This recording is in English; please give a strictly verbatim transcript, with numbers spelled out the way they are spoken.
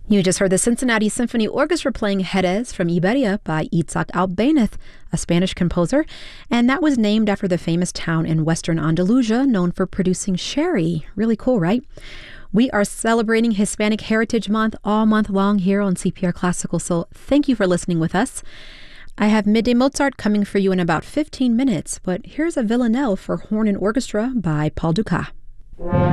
You just heard the Cincinnati Symphony Orchestra playing Jerez from Iberia by Itzhak Albéniz, a Spanish composer, and that was named after the famous town in western Andalusia known for producing sherry. Really cool, right? We are celebrating Hispanic Heritage Month all month long here on C P R Classical, so thank you for listening with us. I have Midday Mozart coming for you in about fifteen minutes, but here's a Villanelle for horn and orchestra by Paul Dukas.